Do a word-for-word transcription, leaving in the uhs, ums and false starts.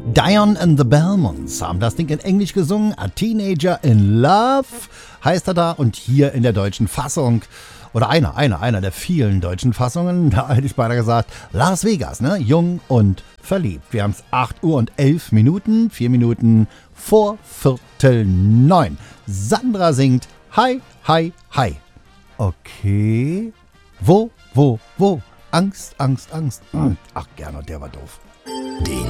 Dion and the Belmonts haben das Ding in Englisch gesungen. A Teenager in Love heißt er da. Und hier in der deutschen Fassung, oder einer, einer, einer der vielen deutschen Fassungen, da hätte ich beinahe gesagt, Las Vegas, ne? Jung und verliebt. Wir haben es acht Uhr und elf Minuten, vier Minuten vor Viertel neun. Sandra singt Hi, hi, hi. Okay. Wo, wo, wo? Angst, Angst, Angst. Ach, Gernot, der war doof. Die